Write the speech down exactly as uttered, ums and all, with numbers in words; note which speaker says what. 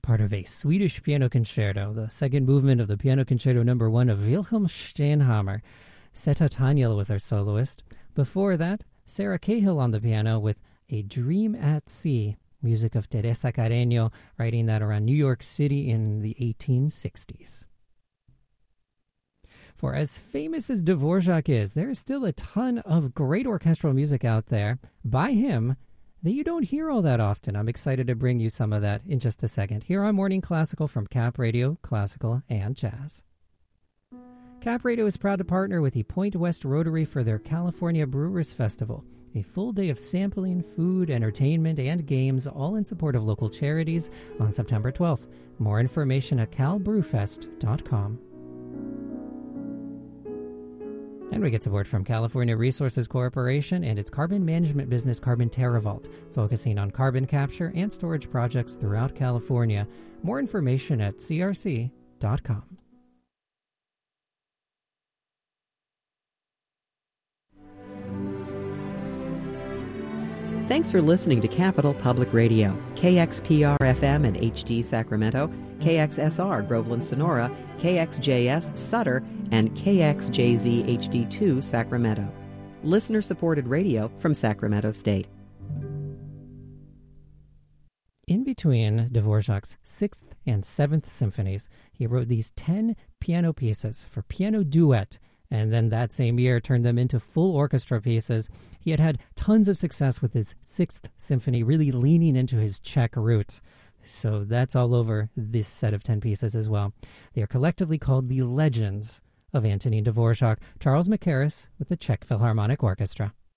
Speaker 1: part of a Swedish piano concerto, the second movement of the Piano Concerto Number One of Wilhelm Steinhammer. Seta Tanyel was our soloist. Before that, Sarah Cahill on the piano with A Dream at Sea, music of Teresa Carreño, writing that around New York City in the eighteen sixties. For as famous as Dvorak is, there is still a ton of great orchestral music out there by him that you don't hear all that often. I'm excited to bring you some of that in just a second here on Morning Classical from Cap Radio, Classical and Jazz. Cap Radio is proud to partner with the Point West Rotary for their California Brewers Festival, a full day of sampling, food, entertainment, and games, all in support of local charities on September twelfth. More information at cal brew fest dot com. And we get support from California Resources Corporation and its carbon management business Carbon TerraVault, focusing on carbon capture and storage projects throughout California. More information at c r c dot com.
Speaker 2: Thanks for listening to Capital Public Radio, K X P R F M and H D Sacramento, K X S R Groveland Sonora, K X J S Sutter, and K X J Z H D two Sacramento. Listener-supported radio from Sacramento State.
Speaker 1: In between Dvorak's sixth and seventh symphonies, he wrote these ten piano pieces for piano duet, and then that same year turned them into full orchestra pieces. He had had tons of success with his Sixth Symphony, really leaning into his Czech roots. So that's all over this set of ten pieces as well. They are collectively called the Legends of Antonín Dvorak. Charles Mackerras with the Czech Philharmonic Orchestra.